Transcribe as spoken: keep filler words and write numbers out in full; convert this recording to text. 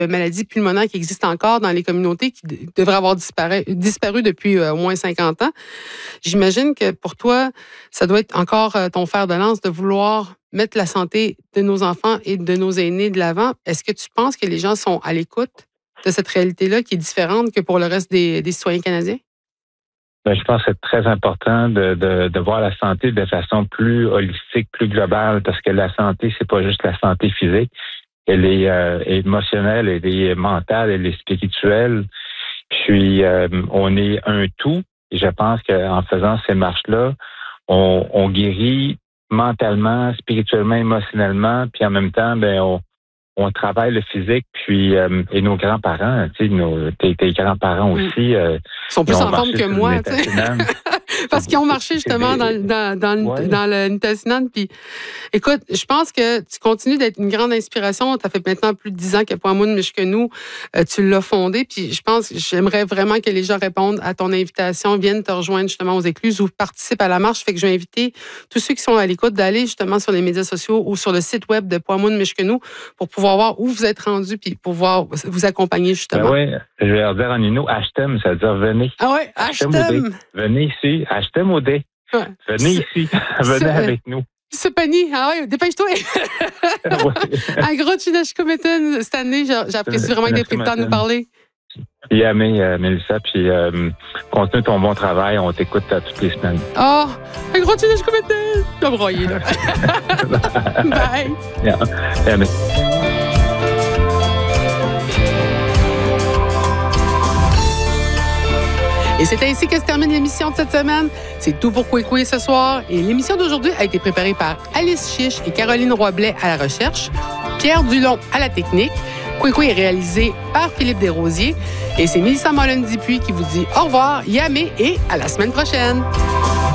de maladies pulmonaires qui existent encore dans les communautés, qui d- devraient avoir disparu, disparu depuis euh, au moins cinquante ans. J'imagine que pour toi, ça doit être encore euh, ton fer de lance de vouloir mettre la santé de nos enfants et de nos aînés de l'avant. Est-ce que tu penses que les gens sont à l'écoute de cette réalité-là qui est différente que pour le reste des, des citoyens canadiens? Ben, je pense que c'est très important de, de, de voir la santé de façon plus holistique, plus globale, parce que la santé, c'est pas juste la santé physique. Elle est euh, émotionnelle, elle est mentale, elle est spirituelle. Puis, euh, on est un tout. Et je pense qu'en faisant ces marches-là, on, on guérit mentalement, spirituellement, émotionnellement, puis en même temps, ben on, on travaille le physique, puis euh, et nos grands-parents, tu sais, nos, tes, tes grands-parents aussi. Euh, Ils sont plus en forme que moi, tu sais. Parce qu'ils ont marché justement dans, dans, dans, le, ouais. dans le Nitassinan. Puis, écoute, je pense que tu continues d'être une grande inspiration. Tu as fait maintenant plus de dix ans que Poimoun Mishkenou, euh, tu l'as fondé. Puis, je pense, j'aimerais vraiment que les gens répondent à ton invitation, viennent te rejoindre justement aux écluses ou participent à la marche. Fait que je vais inviter tous ceux qui sont à l'écoute d'aller justement sur les médias sociaux ou sur le site web de Poimoun Mishkenou pour pouvoir voir où vous êtes rendus puis pouvoir vous accompagner justement. Ben oui, je vais leur dire en Innu, Ashtem, ça veut dire venez. Ah oui, Ashtem. Venez ici. Ashtem au dé. Ouais. Venez c'est, ici. Venez c'est, avec nous. Ce panier. Ah oui, dépêche-toi. Ouais. Un gros Chinashkometan cette année. J'ai, j'ai apprécié vraiment que tu aies pris le temps de nous parler. Yamé, euh, Mélissa, puis euh, continue ton bon travail. On t'écoute euh, toutes les semaines. Oh, un gros Chinashkometan. Tu vas broyer, là. Bye. Yeah. Yamé. Et c'est ainsi que se termine l'émission de cette semaine. C'est tout pour Kwekwe ce soir. Et l'émission d'aujourd'hui a été préparée par Alice Chiche et Caroline Roy-Blais à la recherche, Pierre Dulon à la technique. Kwekwe est réalisé par Philippe Desrosiers. Et c'est Mélissa Mollen-Dupuis qui vous dit au revoir, Yamé et à la semaine prochaine.